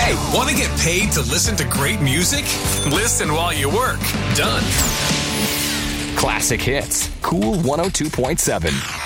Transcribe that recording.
Hey, want to get paid to listen to great music? Listen while you work. Done. Classic hits. Cool 102.7.